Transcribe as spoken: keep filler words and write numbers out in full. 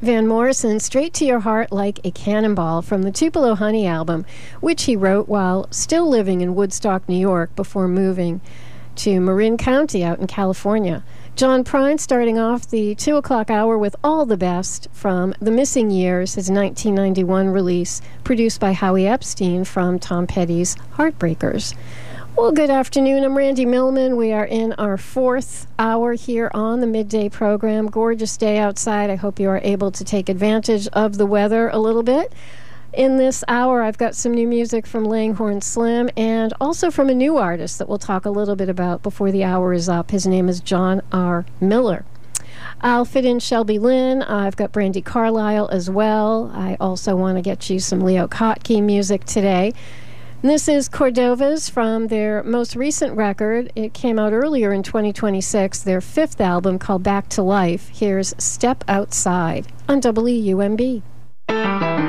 Van Morrison, Straight to Your Heart Like a Cannonball from the Tupelo Honey album, which he wrote while still living in Woodstock, New York, before moving to Marin County out in California. John Prine starting off the two o'clock hour with All the Best from The Missing Years, his nineteen ninety-one release, produced by Howie Epstein from Tom Petty's Heartbreakers. Well, good afternoon. I'm Randy Millman. We are in our fourth hour here on the midday program. Gorgeous day outside. I hope you are able to take advantage of the weather a little bit. In this hour, I've got some new music from Langhorne Slim and also from a new artist that we'll talk a little bit about before the hour is up. His name is John R. Miller. I'll fit in Shelby Lynn. I've got Brandi Carlile as well. I also want to get you some Leo Kottke music today. This is Cordovas from their most recent record. It came out earlier in twenty twenty-six, their fifth album called Back to Life. Here's Step Outside on W U M B.